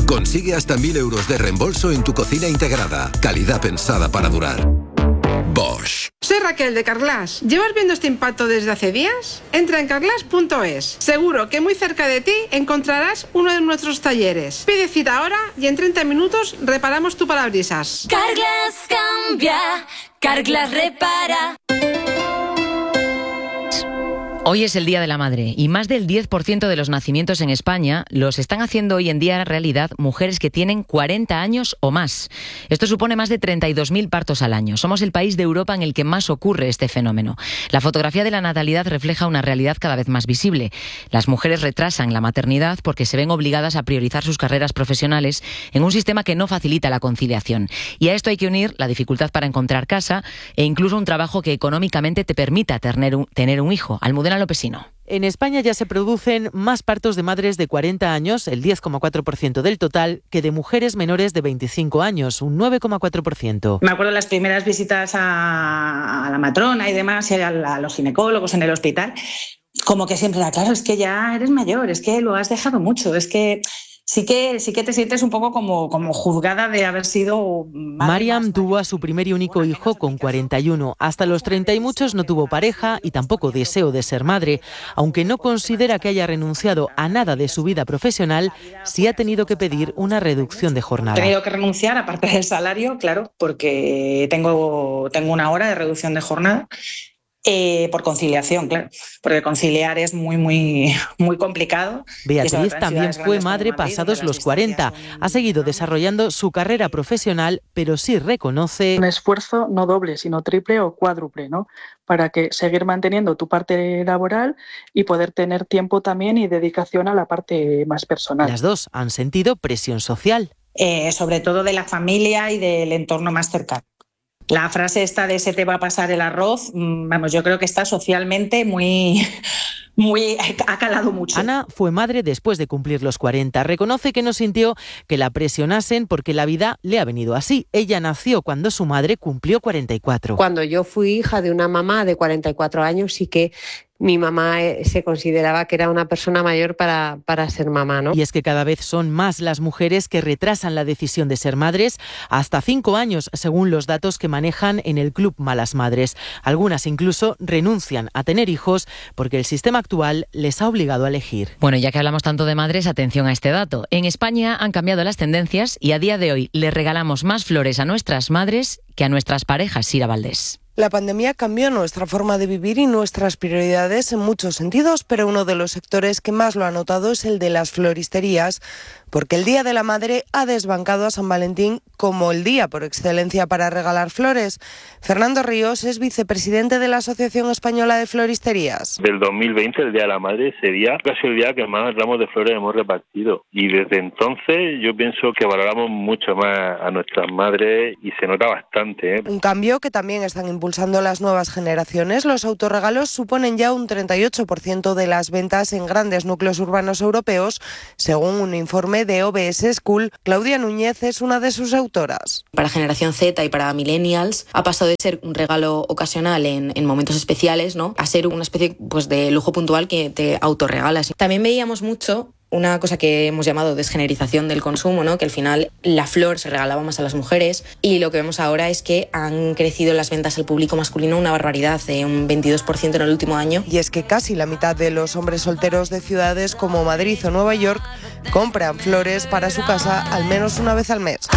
Consigue hasta 1.000 euros de reembolso en tu cocina integrada. Calidad pensada para durar. Bosch. Soy Raquel de Carglass. ¿Llevas viendo este impacto desde hace días? Entra en carglass.es. Seguro que muy cerca de ti encontrarás uno de nuestros talleres. Pide cita ahora y en 30 minutos reparamos tu parabrisas. Carglass cambia, Carglass repara. Hoy es el Día de la Madre y más del 10% de los nacimientos en España los están haciendo hoy en día en realidad mujeres que tienen 40 años o más. Esto supone más de 32.000 partos al año. Somos el país de Europa en el que más ocurre este fenómeno. La fotografía de la natalidad refleja una realidad cada vez más visible. Las mujeres retrasan la maternidad porque se ven obligadas a priorizar sus carreras profesionales en un sistema que no facilita la conciliación. Y a esto hay que unir la dificultad para encontrar casa e incluso un trabajo que económicamente te permita tener un hijo. Almudena Lopesino. En España ya se producen más partos de madres de 40 años, el 10,4% del total, que de mujeres menores de 25 años, un 9,4%. Me acuerdo de las primeras visitas a la matrona y demás, y a los ginecólogos en el hospital, como que siempre era, claro, es que ya eres mayor, es que lo has dejado mucho, es que sí que te sientes un poco como juzgada de haber sido... Mariam tuvo a su primer y único hijo con 41. Hasta los 30 y muchos no tuvo pareja y tampoco deseo de ser madre. Aunque no considera que haya renunciado a nada de su vida profesional, sí ha tenido que pedir una reducción de jornada. He tenido que renunciar, aparte del salario, claro, porque tengo una hora de reducción de jornada. Por conciliación, claro, porque conciliar es muy complicado. Beatriz también fue madre pasados los 40. Ha seguido desarrollando su carrera profesional, pero sí reconoce... Un esfuerzo no doble, sino triple o cuádruple, ¿no? Para que seguir manteniendo tu parte laboral y poder tener tiempo también y dedicación a la parte más personal. Las dos han sentido presión social. Sobre todo de la familia y del entorno más cercano. La frase esta de se te va a pasar el arroz, vamos, yo creo que está socialmente ha calado mucho. Ana fue madre después de cumplir los 40. Reconoce que no sintió que la presionasen porque la vida le ha venido así. Ella nació cuando su madre cumplió 44. Cuando yo fui hija de una mamá de 44 años, sí que mi mamá se consideraba que era una persona mayor para ser mamá, ¿no? Y es que cada vez son más las mujeres que retrasan la decisión de ser madres, hasta 5 años, según los datos que manejan en el Club Malas Madres. Algunas incluso renuncian a tener hijos porque el sistema actual les ha obligado a elegir. Bueno, ya que hablamos tanto de madres, atención a este dato. En España han cambiado las tendencias y a día de hoy le regalamos más flores a nuestras madres que a nuestras parejas. Sira Valdés. La pandemia cambió nuestra forma de vivir y nuestras prioridades en muchos sentidos, pero uno de los sectores que más lo ha notado es el de las floristerías, porque el Día de la Madre ha desbancado a San Valentín como el día por excelencia para regalar flores. Fernando Ríos es vicepresidente de la Asociación Española de Floristerías. Del 2020, el Día de la Madre, sería casi el día que más ramos de flores hemos repartido. Y desde entonces yo pienso que valoramos mucho más a nuestras madres y se nota bastante. Un cambio que también están impulsando las nuevas generaciones. Los autorregalos suponen ya un 38% de las ventas en grandes núcleos urbanos europeos, según un informe de OBS School. Claudia Núñez es una de sus autoras. Para generación Z y para millennials ha pasado de ser un regalo ocasional en momentos especiales, ¿no?, a ser una especie de lujo puntual que te autorregalas. También veíamos mucho una cosa que hemos llamado desgenerización del consumo, ¿no?, que al final la flor se regalaba más a las mujeres, y lo que vemos ahora es que han crecido las ventas al público masculino una barbaridad, un 22% en el último año. Y es que casi la mitad de los hombres solteros de ciudades como Madrid o Nueva York compran flores para su casa al menos una vez al mes.